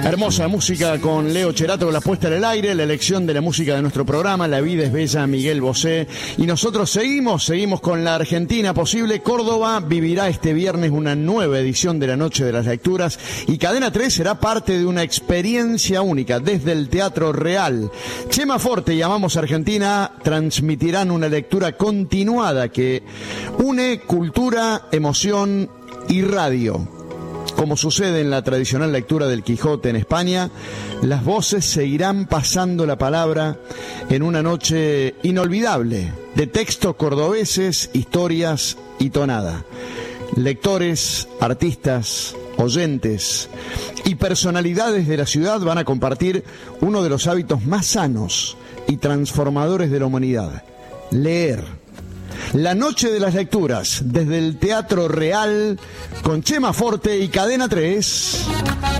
Hermosa música con Leo Cherato, con la puesta en el aire, la elección de la música de nuestro programa, La vida es bella, Miguel Bosé. Y nosotros seguimos con la Argentina posible. Córdoba vivirá este viernes una nueva edición de la Noche de las Lecturas y Cadena 3 será parte de una experiencia única desde el Teatro Real. Chema Forte y Amamos Argentina transmitirán una lectura continuada que une cultura, emoción y radio. Como sucede en la tradicional lectura del Quijote en España, las voces seguirán pasando la palabra en una noche inolvidable de textos cordobeses, historias y tonada. Lectores, artistas, oyentes y personalidades de la ciudad van a compartir uno de los hábitos más sanos y transformadores de la humanidad: leer. La Noche de las Lecturas, desde el Teatro Real, con Chema Forte y Cadena 3.